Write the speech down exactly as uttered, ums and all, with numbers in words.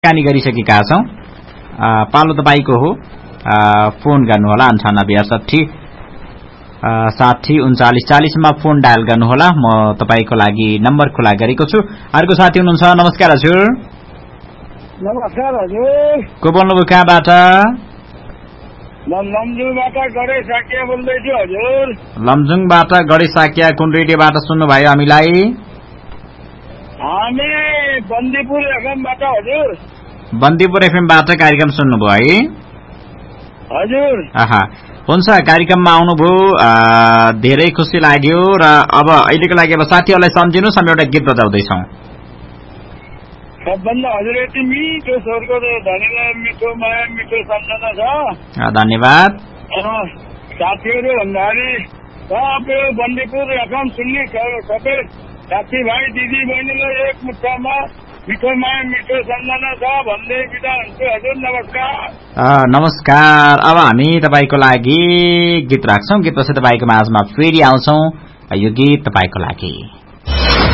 कुराकानी गरिसकेका छौं। पालो तपाईको हो, फोन गर्नुहोला अन्ठानब्बे अडसठी साठी उन्चालिस चालिसमा फोन डायल गर्नुहोला। म तपाईको लागि नम्बर खुला गरेको छु। अर्को साथी हुनुहुन्छ। नमस्कार हजुर। नमस्कार हजुर। को बोल्नुभयो, कहाँबाट? म लमजुङबाट गणेश साकिया बोल्दैछु हजुर। लमजुङबाट गणेश साकिया, कुन रेडियोबाट सुन्नुभयो हामीलाई? हामी बन्दीपुर एफएमबाट हजुर। बन्दीपुर एफएमबाट कार्यक्रम सुन्नुभयो है हजुर? आहा, हुन्छ। कार्यक्रममा आउनुभयो, धेरै खुसी लाग्यो। र अब अहिलेको लागि अब साथीहरूलाई सम्झिनुहोस्, हामी एउटा गीत बजाउँदैछौँ। सबभन्दा हजुर यति मिठो स्वरको धनीलाई मिठो माया मिठो सम्झना छ। धन्यवाद। साथीहरू भन्दाखेरि सबै बन्दीपुर एफएम सुन्ने सबै साथीभाइ दिदी बहिनीलाई एक मुठामा मिठो माया मिठो सम्झना छ भन्दै बिदा हुन्छु हजुर। नमस्कार। नमस्कार। अब हामी तपाईको लागि गीत राख्छौं। गीतपछि तपाईको माझमा फेरि आउँछौं। यो गीत तपाईको लागि।